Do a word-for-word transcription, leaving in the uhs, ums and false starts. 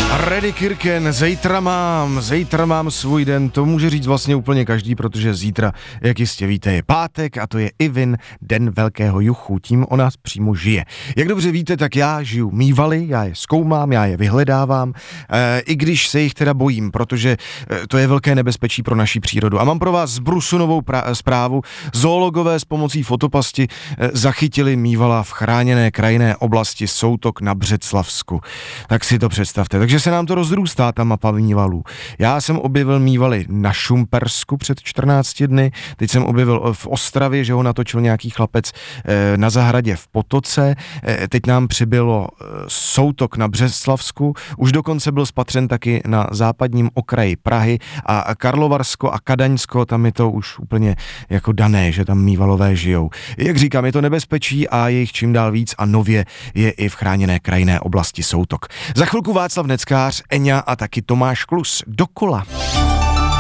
Ready Kirken, zítra mám, zítra mám svůj den, to může říct vlastně úplně každý, protože zítra, jak jistě víte, je pátek a to je Ivin, den velkého juchu, tím o nás přímo žije. Jak dobře víte, tak já žiju mývaly, já je zkoumám, já je vyhledávám, e, i když se jich teda bojím, protože e, to je velké nebezpečí pro naši přírodu. A mám pro vás zbrusunovou pra- zprávu, zoologové s pomocí fotopasti e, zachytili mývala v chráněné krajinné oblasti Soutok na Břeclavsku. Tak si to představte, takže se nám to rozrůstá, ta mapa mývalů. Já jsem objevil mývaly na Šumpersku před čtrnácti dny, teď jsem objevil v Ostravě, že ho natočil nějaký chlapec e, na zahradě v Potoce, e, teď nám přibylo e, Soutok na Břeclavsku, už dokonce byl spatřen taky na západním okraji Prahy a Karlovarsko a Kadaňsko, tam je to už úplně jako dané, že tam mývalové žijou. Jak říkám, je to nebezpečí a je jich čím dál víc a nově je i v chráněné krajinné oblasti Soutok. Za chvilku Václav Neckář, Eňa a taky Tomáš Klus. Dokola.